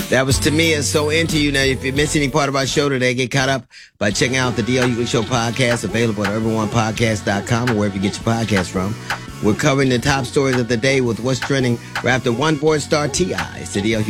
That was Tamia, So Into You. Now, if you missed any part of our show today, get caught up by checking out the DL Hughley Show podcast, available at urban1podcast.com or wherever you get your podcast from. We're covering the top stories of the day with what's trending right after one Born Star T.I. It's the DL Hughley